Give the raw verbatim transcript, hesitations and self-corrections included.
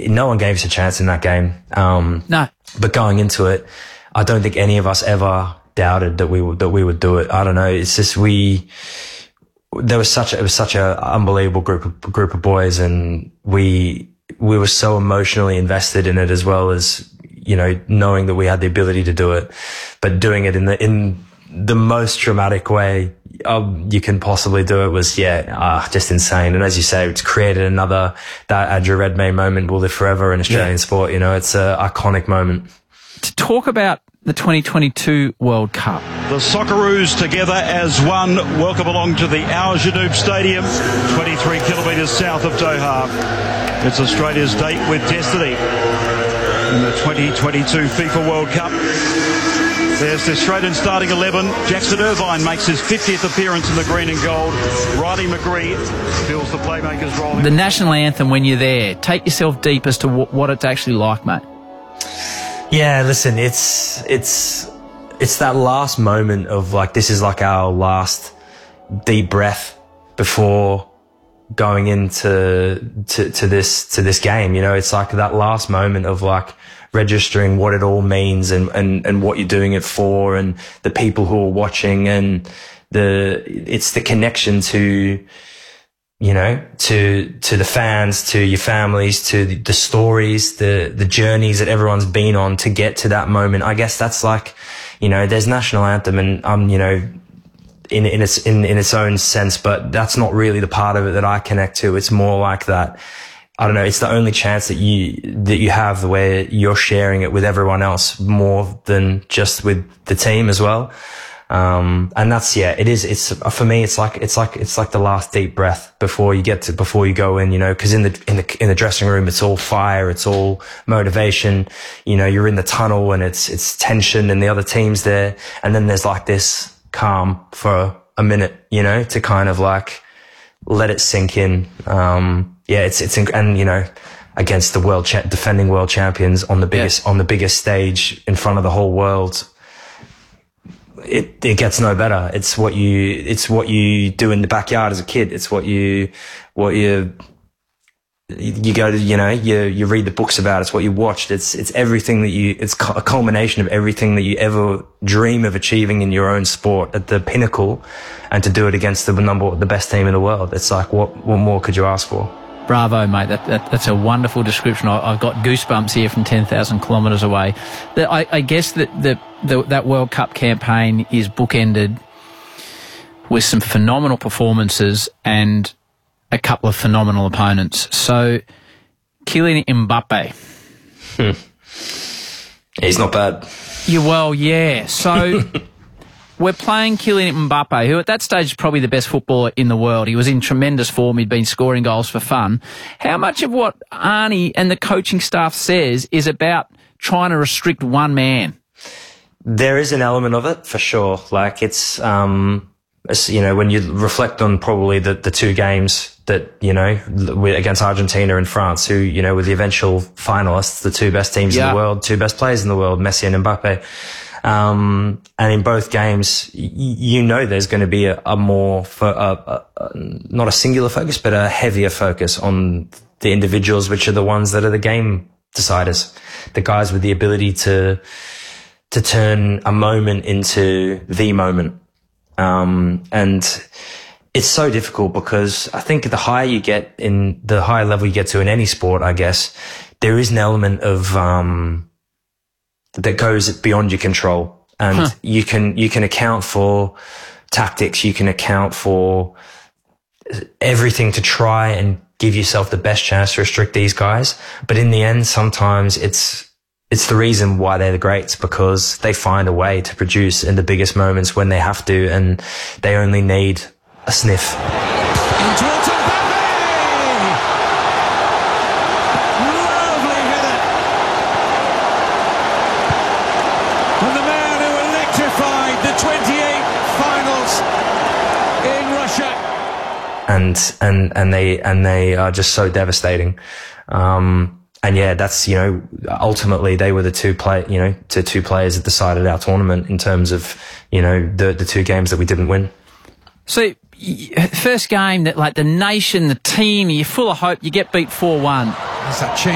no one gave us a chance in that game. Um, no. But going into it, I don't think any of us ever doubted that we would, that we would do it. I don't know. It's just we, there was such a, it was such a unbelievable group of, group of boys, and we, we were so emotionally invested in it, as well as, you know, knowing that we had the ability to do it, but doing it in the, in the most traumatic way um, you can possibly do it was, yeah, uh, just insane. And as you say, it's created another, that Adria Redmayne moment will live forever in Australian yeah. sport. You know, it's an iconic moment. To talk about the twenty twenty-two World Cup. The Socceroos together as one. Welcome along to the Al Janoub Stadium, twenty-three kilometres south of Doha. It's Australia's date with destiny in the twenty twenty-two FIFA World Cup. There's the Australian starting eleven. Jackson Irvine makes his fiftieth appearance in the green and gold. Riley McGree fills the playmaker's role. The national anthem, when you're there, take yourself deep as to w- what it's actually like, mate. Yeah, listen, it's it's it's that last moment of like, this is like our last deep breath before going into to, to this to this game. You know, it's like that last moment of like registering what it all means, and, and, and what you're doing it for, and the people who are watching, and the it's the connection to, you know, to to the fans, to your families, to the, the stories, the the journeys that everyone's been on to get to that moment. I guess that's like, you know, there's national anthem, and um, you know, in in its in in its own sense, but that's not really the part of it that I connect to. It's more like that. I don't know. It's the only chance that you that you have where you're sharing it with everyone else more than just with the team as well. Um, and that's, yeah, it is. It's, for me, it's like, it's like, it's like the last deep breath before you get to, before you go in, you know, cause in the, in the, in the dressing room, it's all fire. It's all motivation. You know, you're in the tunnel and it's, it's tension and the other team's there. And then there's like this calm for a minute, you know, to kind of like let it sink in. Um, yeah, it's, it's, and you know, against the world, cha- defending world champions on the biggest, yeah. on the biggest stage in front of the whole world. It, it gets no better. It's what you, it's what you do in the backyard as a kid. It's what you, what you, you go to, you know, you, you read the books about. It's what you watched. It's, it's everything that you, it's a culmination of everything that you ever dream of achieving in your own sport at the pinnacle, and to do it against the number, the best team in the world. It's like, what, what more could you ask for? Bravo, mate. That, that, that's a wonderful description. I, I've got goosebumps here from ten thousand kilometres away. The, I, I guess that the, the, that World Cup campaign is bookended with some phenomenal performances and a couple of phenomenal opponents. So, Kylian Mbappe. Hmm. He's not bad. Yeah, well, yeah. So... We're playing Kylian Mbappe, who at that stage is probably the best footballer in the world. He was in tremendous form. He'd been scoring goals for fun. How much of what Arnie and the coaching staff says is about trying to restrict one man? There is an element of it, for sure. Like, it's, um, it's, you know, when you reflect on probably the, the two games that, you know, against Argentina and France, who, you know, were the eventual finalists, the two best teams yeah. in the world, two best players in the world, Messi and Mbappe. Um, and in both games, y- you know, there's going to be a, a more, fo- a, a, not a singular focus, but a heavier focus on the individuals, which are the ones that are the game deciders, the guys with the ability to, to turn a moment into the moment. Um, and it's so difficult because I think the higher you get in, the higher level you get to in any sport, I guess, there is an element of, um, that goes beyond your control, and huh. you can, you can account for tactics. You can account for everything to try and give yourself the best chance to restrict these guys. But in the end, sometimes it's, it's the reason why they're the greats, because they find a way to produce in the biggest moments when they have to, and they only need a sniff. And, and, and they, and they are just so devastating. Um, and yeah, that's, you know, ultimately they were the two play, you know, the two players that decided our tournament in terms of, you know, the, the two games that we didn't win. So, first game that like the nation, the team, you're full of hope, you get beat four one. There's that change.